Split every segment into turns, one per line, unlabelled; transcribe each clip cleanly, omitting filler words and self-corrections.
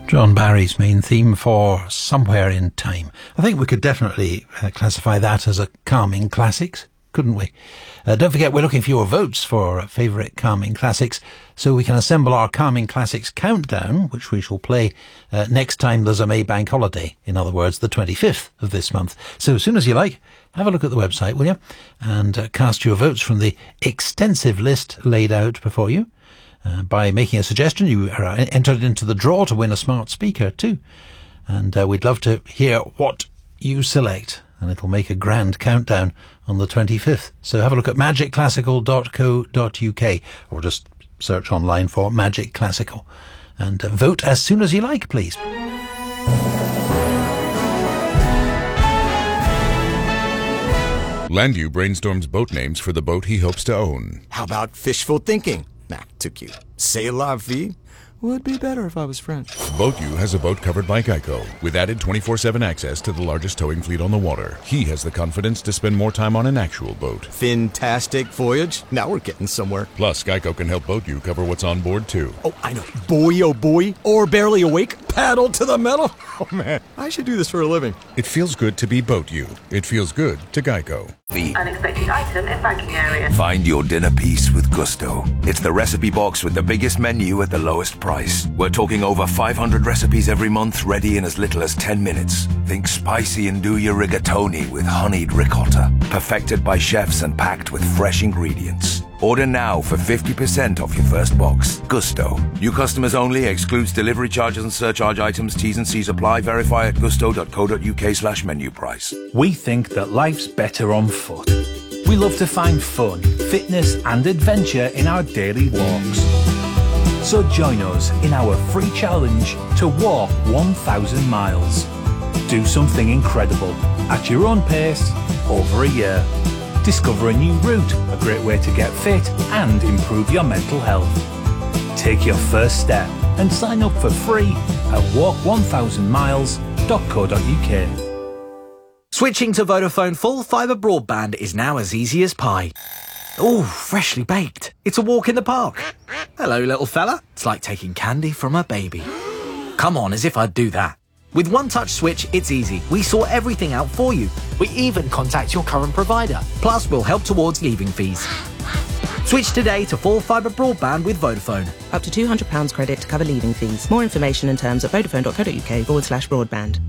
John Barry's main theme for Somewhere in Time. I think we could definitely classify that as a calming classics, couldn't we? Don't forget, we're looking for your votes for favourite calming classics, so we can assemble our calming classics countdown, which we shall play next time there's a May bank holiday. In other words, the 25th of this month. So as soon as you like, have a look at the website, will you? And cast your votes from the extensive list laid out before you. By making a suggestion, you are entered into the draw to win a smart speaker too. And we'd love to hear what you select, and it'll make a grand countdown on the 25th. So have a look at magicclassical.co.uk, or just search online for Magic Classical, and vote as soon as you like, please.
Landu brainstorms boat names for the boat he hopes to own.
How about fishful thinking? Nah, too cute. C'est la vie would be better if I was French.
BoatU has a boat covered by Geico, with added 24/7 access to the largest towing fleet on the water. He has the confidence to spend more time on an actual boat.
Fantastic voyage. Now we're getting somewhere.
Plus, Geico can help BoatU cover what's on board, too.
Oh, I know. Boy, oh boy. Or barely awake. Paddle to the metal. Oh, man. I should do this for a living.
It feels good to be BoatU. It feels good to Geico.
The unexpected item in banking area.
Find your dinner piece with Gusto. It's the recipe box with the biggest menu at the lowest price. We're talking over 500 recipes every month, ready in as little as 10 minutes. Think spicy and do your rigatoni with honeyed ricotta. Perfected by chefs and packed with fresh ingredients. Order now for 50% off your first box. Gusto. New customers only. Excludes delivery charges and surcharge items. T's and C's apply. Verify at gusto.co.uk/menu price.
We think that life's better on foot. We love to find fun, fitness and adventure in our daily walks. So join us in our free challenge to walk 1,000 miles. Do something incredible at your own pace over a year. Discover a new route, a great way to get fit and improve your mental health. Take your first step and sign up for free at walk1000miles.co.uk.
Switching to Vodafone full fibre broadband is now as easy as pie. Ooh, freshly baked. It's a walk in the park. Hello, little fella. It's like taking candy from a baby. Come on, as if I'd do that. With One Touch Switch, it's easy. We sort everything out for you. We even contact your current provider. Plus, we'll help towards leaving fees. Switch today to full fibre broadband with Vodafone.
Up to £200 credit to cover leaving fees. More information and terms at vodafone.co.uk/broadband.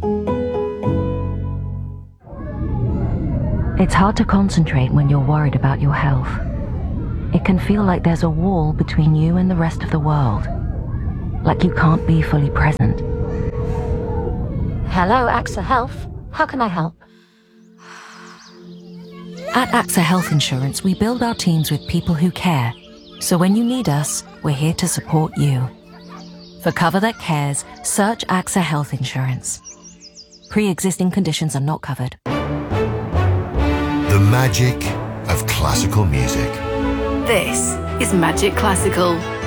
It's hard to concentrate when you're worried about your health. It can feel like there's a wall between you and the rest of the world. Like you can't be fully present.
Hello, AXA Health. How can I help?
At AXA Health Insurance, we build our teams with people who care. So when you need us, we're here to support you. For cover that cares, search AXA Health Insurance. Pre-existing conditions are not covered.
The magic of classical music.
This is Magic Classical.